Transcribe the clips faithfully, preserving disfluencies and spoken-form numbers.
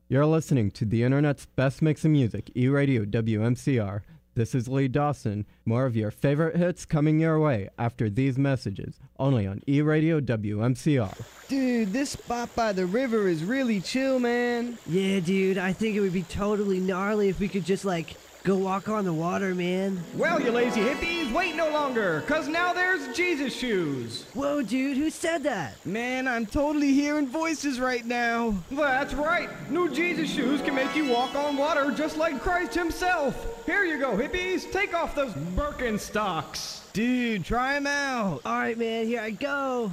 You're listening to the internet's best mix of music, E-Radio W M C R. This is Lee Dawson. More of your favorite hits coming your way after these messages, only on E-Radio W M C R. Dude, this spot by the river is really chill, man. Yeah, dude, I think it would be totally gnarly if we could just, like, go walk on the water, man. Well, you lazy hippies, wait no longer, cause now there's Jesus shoes. Whoa, dude, who said that? Man, I'm totally hearing voices right now. That's right. New Jesus shoes can make you walk on water just like Christ himself. Here you go, hippies. Take off those Birkenstocks. Dude, try them out. All right, man, here I go.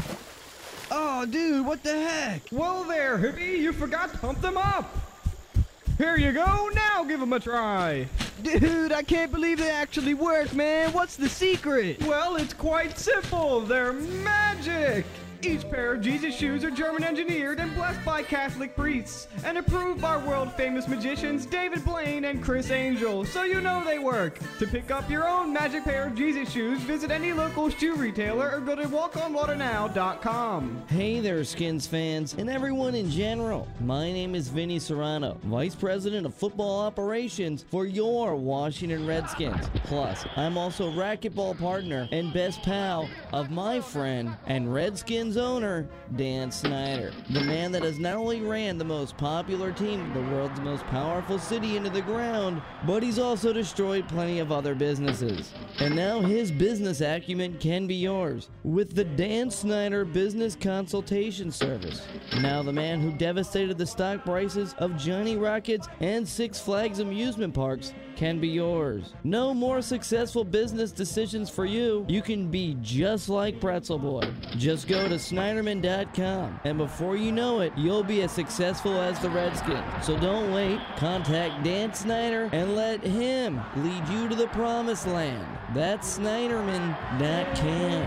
Oh, dude, what the heck? Whoa there, hippie. You forgot to pump them up. Here you go. Now give them a try. Dude, I can't believe they actually work, man. What's the secret? Well, it's quite simple. They're magic. Each pair of Jesus shoes are German engineered and blessed by Catholic priests and approved by world-famous magicians David Blaine and Chris Angel, so you know they work. To pick up your own magic pair of Jesus shoes, visit any local shoe retailer or go to walk on water now dot com. Hey there, Skins fans, and everyone in general. My name is Vinny Serrano, Vice President of Football Operations for your Washington Redskins. Plus, I'm also racquetball partner and best pal of my friend and Redskins owner, Dan Snyder, the man that has not only ran the most popular team of the world's most powerful city into the ground, but he's also destroyed plenty of other businesses. And now his business acumen can be yours with the Dan Snyder Business Consultation Service. Now the man who devastated the stock prices of Johnny Rockets and Six Flags amusement parks can be yours. No more successful business decisions for you. You can be just like Pretzel Boy. Just go to Snyderman dot com, and before you know it, you'll be as successful as the Redskins. So don't wait. Contact Dan Snyder and let him lead you to the promised land. That's Snyderman dot com.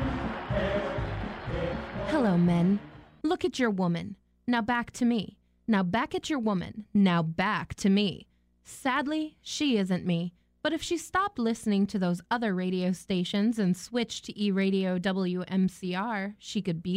Hello, men. Look at your woman. Now back to me. Now back at your woman. Now back to me. Sadly, she isn't me. But if she stopped listening to those other radio stations and switched to E-Radio W M C R, she could be